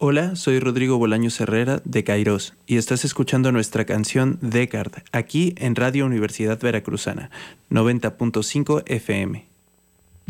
Hola, soy Rodrigo Bolaños Herrera de Kairos y estás escuchando nuestra canción Descartes aquí en Radio Universidad Veracruzana, 90.5 FM.